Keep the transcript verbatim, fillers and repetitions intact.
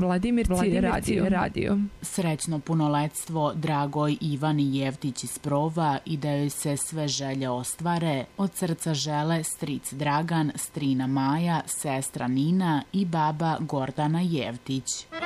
Vladimirci radio. radio. Srećno punoletstvo Dragoj Ivani Jevtić iz Prova i da joj se sve želje ostvare, od srca žele stric Dragan, strina Maja, sestra Nina i baba Gordana Jevtić.